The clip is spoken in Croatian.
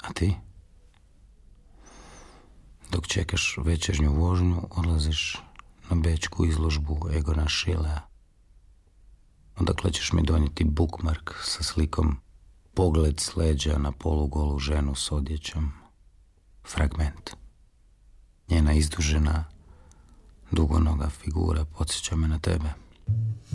A ti? Dok čekaš večernju vožnju, odlaziš na bečku izložbu Egona Schillea. Odakle ćeš mi donijeti bookmark sa slikom pogled s leđa na polugolu ženu s odjećom. Fragment. Njena izdužena, dugonoga figura podsjeća me na tebe.